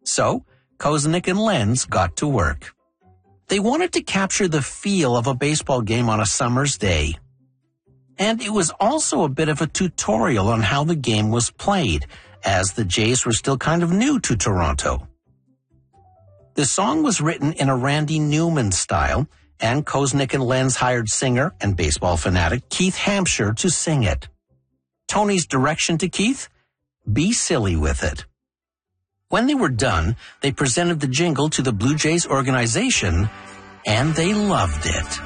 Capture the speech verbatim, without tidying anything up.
So, Koznick and Lenz got to work. They wanted to capture the feel of a baseball game on a summer's day. And it was also a bit of a tutorial on how the game was played, as the Jays were still kind of new to Toronto. The song was written in a Randy Newman style, and Koznick and Lenz hired singer and baseball fanatic Keith Hampshire to sing it. Tony's direction to Keith? Be silly with it. When they were done, they presented the jingle to the Blue Jays organization, and they loved it.